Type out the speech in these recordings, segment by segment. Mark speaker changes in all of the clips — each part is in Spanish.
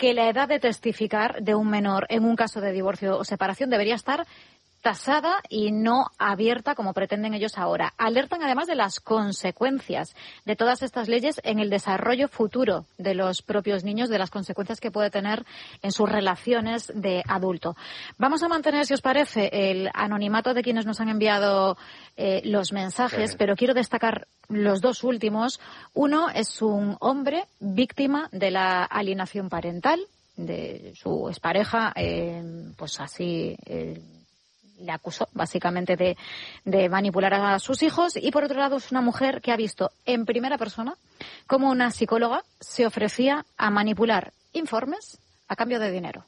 Speaker 1: que la edad de testificar de un menor en un caso de divorcio o separación debería estar tasada y no abierta como pretenden ellos ahora. Alertan además de las consecuencias de todas estas leyes en el desarrollo futuro de los propios niños, de las consecuencias que puede tener en sus relaciones de adulto. Vamos a mantener, si os parece, el anonimato de quienes nos han enviado los mensajes, pero quiero destacar los dos últimos. Uno es un hombre víctima de la alienación parental de su expareja, pues así le acusó básicamente de manipular a sus hijos, y por otro lado es una mujer que ha visto en primera persona cómo una psicóloga se ofrecía a manipular informes a cambio de dinero.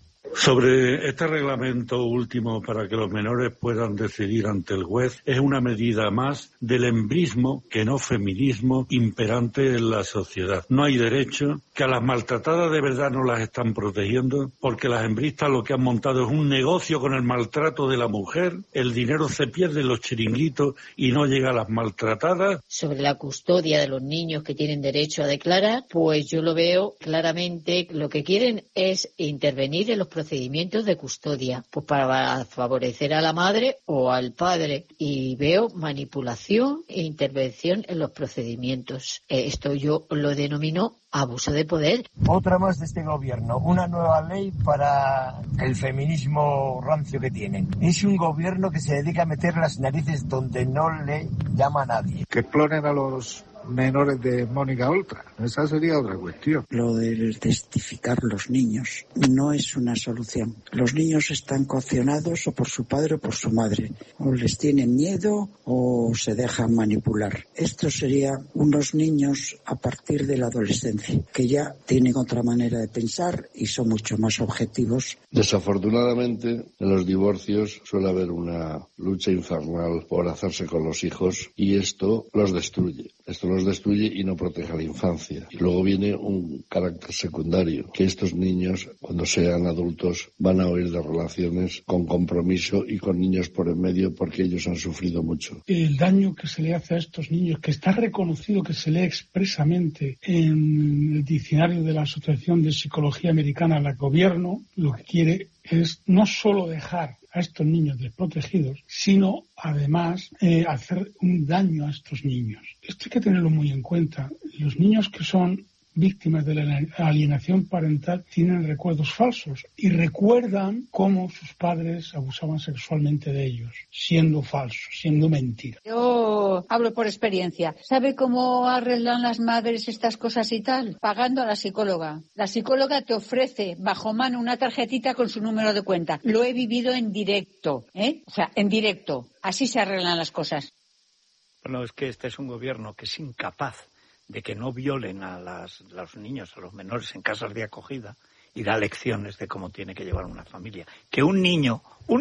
Speaker 2: Sobre este reglamento último para que los menores puedan decidir ante el juez, es una medida más del embrismo, que no feminismo, imperante en la sociedad. No hay derecho, que a las maltratadas de verdad no las están protegiendo, porque las hembristas lo que han montado es un negocio con el maltrato de la mujer, el dinero se pierde en los chiringuitos y no llega a las maltratadas.
Speaker 3: Sobre la custodia de los niños que tienen derecho a declarar, pues yo lo veo claramente, lo que quieren es intervenir en los procedimientos de custodia, pues para favorecer a la madre o al padre, y veo manipulación e intervención en los procedimientos. Esto yo lo denomino abuso de poder.
Speaker 4: Otra más de este gobierno, una nueva ley para el feminismo rancio que tienen. Es un gobierno que se dedica a meter las narices donde no le llama a nadie.
Speaker 5: Que exploren a los menores de Mónica Oltra. Esa sería otra cuestión.
Speaker 6: Lo de testificar los niños no es una solución. Los niños están coaccionados o por su padre o por su madre. O les tienen miedo o se dejan manipular. Esto sería unos niños a partir de la adolescencia, que ya tienen otra manera de pensar y son mucho más objetivos.
Speaker 7: Desafortunadamente, en los divorcios suele haber una lucha infernal por hacerse con los hijos, y esto los destruye. Esto los destruye y no protege a la infancia. Y luego viene un carácter secundario, que estos niños, cuando sean adultos, van a oír de relaciones con compromiso y con niños por en medio, porque ellos han sufrido mucho.
Speaker 8: El daño que se le hace a estos niños, que está reconocido, que se lee expresamente en el diccionario de la Asociación de Psicología Americana, el gobierno lo que quiere es no solo dejar a estos niños desprotegidos, sino además hacer un daño a estos niños. Esto hay que tenerlo muy en cuenta. Los niños que son víctimas de la alienación parental tienen recuerdos falsos y recuerdan cómo sus padres abusaban sexualmente de ellos, siendo falsos, siendo mentira.
Speaker 9: Yo hablo por experiencia. ¿Sabe cómo arreglan las madres estas cosas y tal? Pagando a la psicóloga. La psicóloga te ofrece bajo mano una tarjetita con su número de cuenta. Lo he vivido en directo, O sea, en directo. Así se arreglan las cosas.
Speaker 10: Bueno, es que este es un gobierno que es incapaz de que no violen a los niños, a los menores en casas de acogida, y da lecciones de cómo tiene que llevar una familia. Que un niño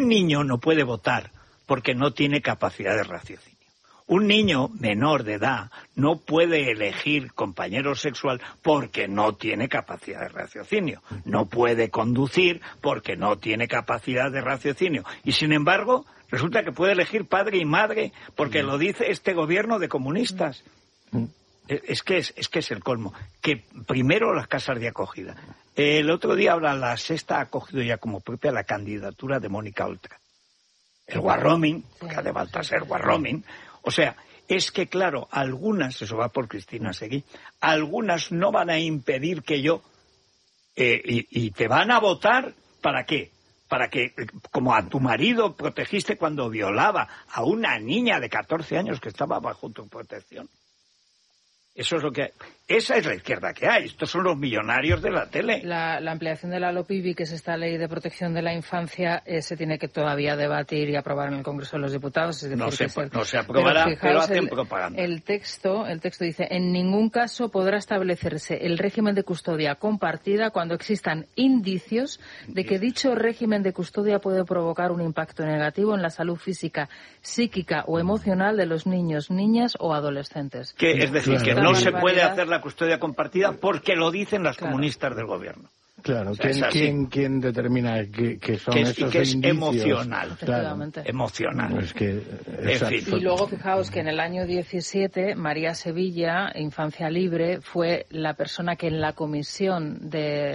Speaker 10: no puede votar porque no tiene capacidad de raciocinio. Un niño menor de edad no puede elegir compañero sexual porque no tiene capacidad de raciocinio. No puede conducir porque no tiene capacidad de raciocinio. Y sin embargo, resulta que puede elegir padre y madre porque lo dice este gobierno de comunistas. Es que es el colmo. Que primero las casas de acogida. El otro día ahora la Sexta ha acogido ya como propia la candidatura de Mónica Oltra. El warroming, que hace falta ser warroming. O sea, es que claro, algunas, eso va por Cristina Seguí, algunas no van a impedir que yo, y te van a votar, ¿para qué? Para que, como a tu marido protegiste cuando violaba a una niña de 14 años que estaba bajo tu protección. Eso es lo que hay. Esa es la izquierda que hay. Estos son los millonarios de la tele.
Speaker 11: La ampliación de la LOPIBI, que es esta ley de protección de la infancia, se tiene que todavía debatir y aprobar en el Congreso de los Diputados. Es decir,
Speaker 10: no se aprobará, pero hacen propaganda.
Speaker 11: El texto dice: en ningún caso podrá establecerse el régimen de custodia compartida cuando existan indicios de que dicho régimen de custodia puede provocar un impacto negativo en la salud física, psíquica o emocional de los niños, niñas o adolescentes.
Speaker 10: Es decir, que no se puede hacer la custodia compartida porque lo dicen las comunistas del gobierno.
Speaker 12: Claro,
Speaker 10: o sea,
Speaker 12: ¿quién determina que son esos indicios?
Speaker 10: Que es emocional.
Speaker 12: Claro.
Speaker 10: Emocional.
Speaker 12: Es que,
Speaker 11: y luego fijaos que en el año 17 María Sevilla, Infancia Libre, fue la persona que en la comisión de